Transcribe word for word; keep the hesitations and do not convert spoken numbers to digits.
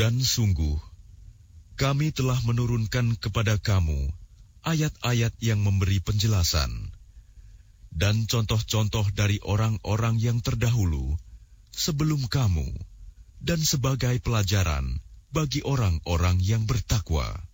Dan sungguh, kami telah menurunkan kepada kamu ayat-ayat yang memberi penjelasan dan contoh-contoh dari orang-orang yang terdahulu sebelum kamu, dan sebagai pelajaran bagi orang-orang yang bertakwa.